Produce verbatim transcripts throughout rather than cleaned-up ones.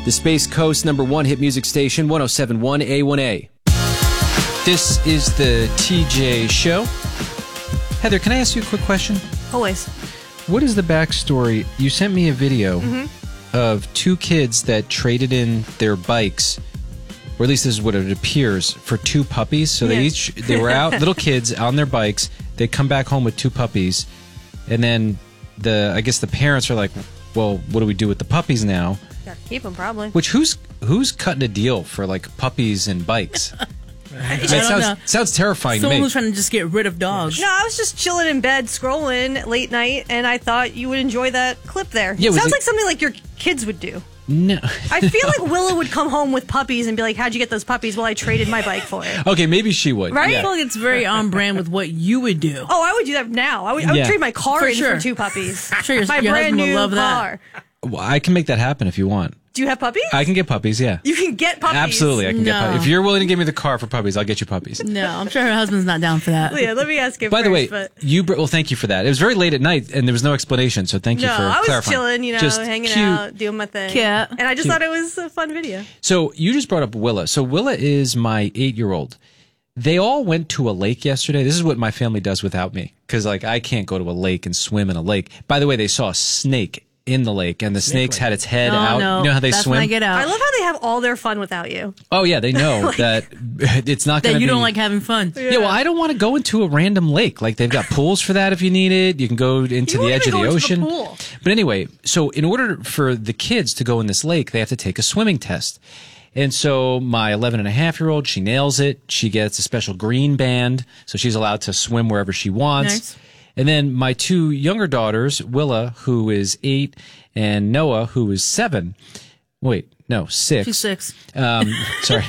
the Space Coast number one hit music station, one oh seven point one A one A. This is the T J Show. Heather, can I ask you a quick question? Always. What is the backstory? You sent me a video mm-hmm. of two kids that traded in their bikes, or at least this is what it appears, for two puppies. So they yeah. each they were out, little kids on their bikes. They come back home with two puppies, and then the I guess the parents are like, "Well, what do we do with the puppies now?" Gotta keep them, probably. Which who's who's cutting a deal for like puppies and bikes? I It don't sounds, know. sounds terrifying Someone to me. was trying to just get rid of dogs. No, I was just chilling in bed, scrolling late night, and I thought you would enjoy that clip there. Yeah, it was sounds it- like something like your kids would do. No. I feel like Willa would come home with puppies and be like, "How'd you get those puppies?" Well, I traded my bike for it. Okay, maybe she would. Right? I Yeah. feel like it's very on brand with what you would do. Oh, I would do that now. I would, I would Yeah. trade my car For in sure. for two puppies. Sure, your- my your brand husband would new love that. car. Well, I can make that happen if you want. Do you have puppies? I can get puppies, yeah. You can get puppies. Absolutely, I can get No. puppies. If you're willing to give me the car for puppies, I'll get you puppies. No, I'm sure her husband's not down for that. Yeah, let me ask you By first. the way, but you br- well, thank you for that. It was very late at night, and there was no explanation, so thank you no, for I was clarifying. chilling, you know, Just hanging cute. out, doing my thing. Cute. And I just Cute. thought it was a fun video. So you just brought up Willa. So Willa is my eight-year-old. They all went to a lake yesterday. This is what my family does without me, because like I can't go to a lake and swim in a lake. By the way, they saw a snake in the lake, and the snake's had its head Oh, out. no. You know how they That's swim? when I get out. I love how they have all their fun without you. Oh yeah, they know that it's not going that to you be. don't like having fun. Yeah, well, I don't want to go into a random lake. Like they've got pools for that if you need it. You can go into You the won't edge of even the go into the ocean. pool. But anyway, so in order for the kids to go in this lake, they have to take a swimming test. And so my eleven and a half year old, she nails it. She gets a special green band, so she's allowed to swim wherever she wants. Nice. And then my two younger daughters, Willa, who is eight, and Noah, who is seven. Wait, no, six. She's six. Um, sorry.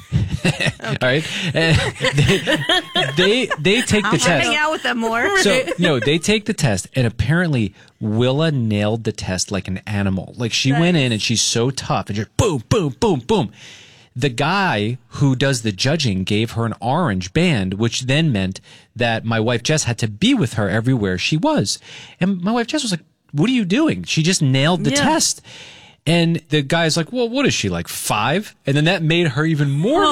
All right. Uh, they, they they take the I'll test. hang out with them more. So no, they take the test, and apparently Willa nailed the test like an animal. Like she went in, and she's so tough, and just boom, boom, boom, boom. The guy who does the judging gave her an orange band, which then meant that my wife Jess had to be with her everywhere she was. And my wife Jess was like, "What are you doing?" She just nailed the Yeah. test. And the guy's like, "Well, what is she, like five?" And then that made her even more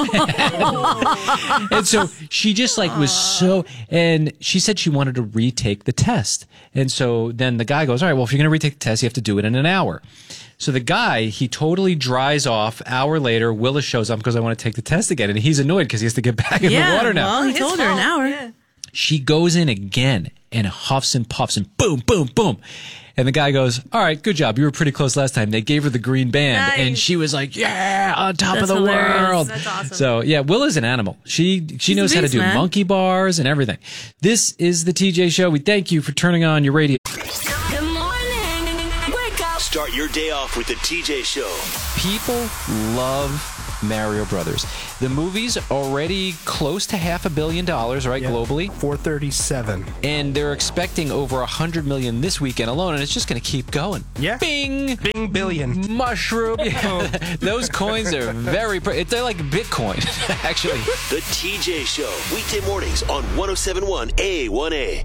mad. And so she just like was so, and she said she wanted to retake the test. And so then the guy goes, "All right, well, if you're going to retake the test, you have to do it in an hour." So the guy, he totally dries off. Hour later, Willa shows up because I want to take the test again. And he's annoyed because he has to get back in Yeah, the water now. well, he His told her an fault, hour. yeah. She goes in again and huffs and puffs and boom, boom, boom. And the guy goes, "All right, good job. You were pretty close last time." They gave her the green band, Nice. and she was like, "Yeah, on top That's of the hilarious. world." That's awesome. So yeah, Willa's an animal. She she knows a how to beast, do man. monkey bars and everything. This is the T J Show. We thank you for turning on your radio. Good morning. Wake up. Start your day off with the T J Show. People love Mario Brothers. The movie's already close to half a billion dollars, right, globally, four thirty-seven. and they're expecting over a hundred million this weekend alone, and it's just going to keep going. Yeah. Bing. Bing billion. Mushroom. Yeah. Those coins are very, pr- they're like Bitcoin, actually. The T J Show. Weekday mornings on one oh seven point one A one A.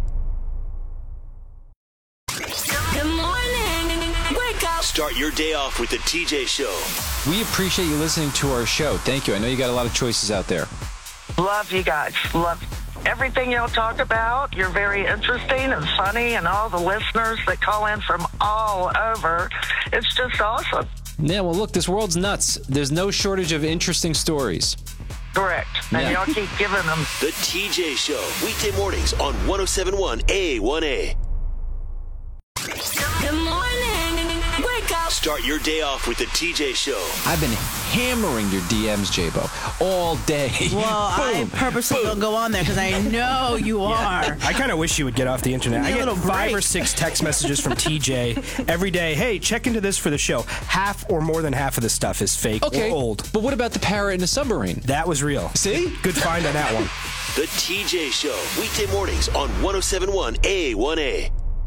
Good morning. Wake up. Start your day off with the T J Show. We appreciate you listening to our show. Thank you. I know you got a lot of choices out there. Love you guys. Love everything y'all talk about. You're very interesting and funny, and all the listeners that call in from all over. It's just awesome. Yeah, well, look, this world's nuts. There's no shortage of interesting stories. Correct. And Yeah. y'all keep giving them. The T J Show. Weekday mornings on one oh seven point one A one A. Good morning. Wake up. Start your day off with the T J Show. I've been hammering your D Ms, J-Bo, all day. Well, I Boom, purposely boom. don't go on there because I know you are. I kind of wish you would get off the internet. Give I me a get little five break. or six text messages from T J every day. Hey, check into this for the show. Half or more than half of the stuff is fake Okay, or old. but what about the parrot in the submarine? That was real. See? Good find on that one. The T J Show. Weekday mornings on one oh seven point one A one A.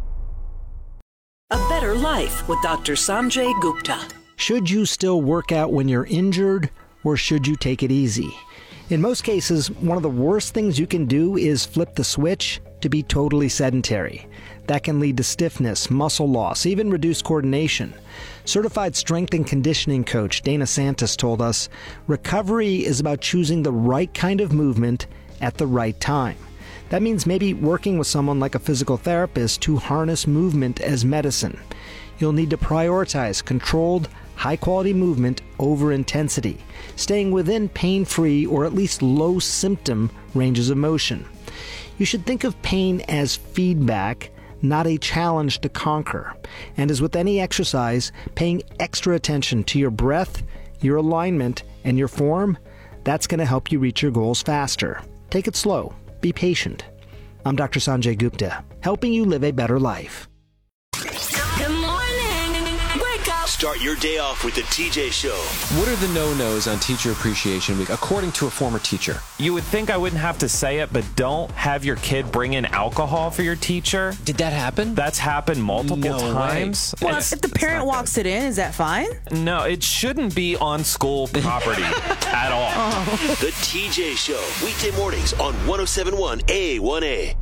A Better Life with Doctor Sanjay Gupta. Should you still work out when you're injured, or should you take it easy? In most cases, one of the worst things you can do is flip the switch to be totally sedentary. That can lead to stiffness, muscle loss, even reduced coordination. Certified strength and conditioning coach Dana Santos told us, recovery is about choosing the right kind of movement at the right time. That means maybe working with someone like a physical therapist to harness movement as medicine. You'll need to prioritize controlled, high-quality movement over intensity, staying within pain-free or at least low-symptom ranges of motion. You should think of pain as feedback, not a challenge to conquer. And as with any exercise, paying extra attention to your breath, your alignment, and your form, that's going to help you reach your goals faster. Take it slow. Be patient. I'm Doctor Sanjay Gupta, helping you live a better life. Good morning. Wake up. Start your day off with the T J Show. What are the no-nos on Teacher Appreciation Week, according to a former teacher? You would think I wouldn't have to say it, but don't have your kid bring in alcohol for your teacher. Did that happen? That's happened multiple No times. Well, It's- if the parent walks it in, is that fine? No, it shouldn't be on school property at all. The T J Show. Weekday mornings on one oh seven point one A one A.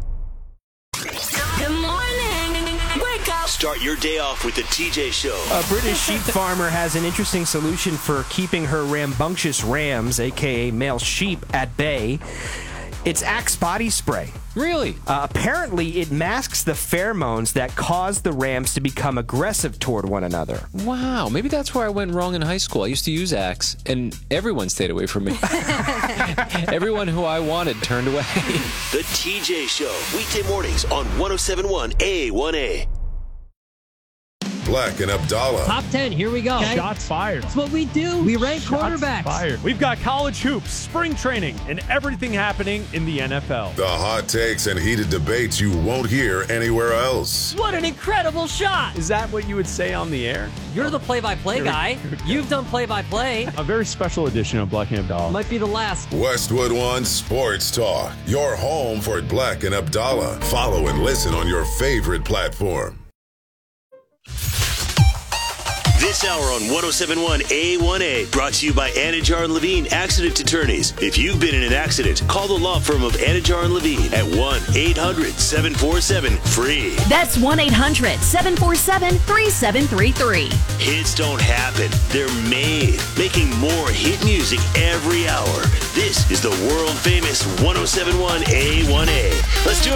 Good morning. Wake up. Start your day off with the T J Show. A British sheep farmer has an interesting solution for keeping her rambunctious rams, a k a male sheep, at bay. It's Axe body spray. Really? Uh, apparently, it masks the pheromones that cause the rams to become aggressive toward one another. Wow, maybe that's where I went wrong in high school. I used to use Axe, and everyone stayed away from me. Everyone who I wanted turned away. The T J Show. Weekday mornings on one oh seven point one A one A. Black and Abdallah. Top ten, here we go. Okay. Shots fired. That's what we do. We rank Shots quarterbacks. Fired. We've got college hoops, spring training, and everything happening in the N F L. The hot takes and heated debates you won't hear anywhere else. What an incredible shot. Is that what you would say on the air? You're the play-by-play guy. You've done play-by-play. A very special edition of Black and Abdallah. Might be the last. Westwood One Sports Talk. Your home for Black and Abdallah. Follow and listen on your favorite platform. This hour on one oh seven point one A one A, brought to you by Anajar and Levine Accident Attorneys. If you've been in an accident, call the law firm of Anajar and Levine at one eight hundred seven four seven free. That's one eight hundred seven four seven three seven three three. Hits don't happen, they're made. Making more hit music every hour. This is the world famous one oh seven point one A one A. Let's do it.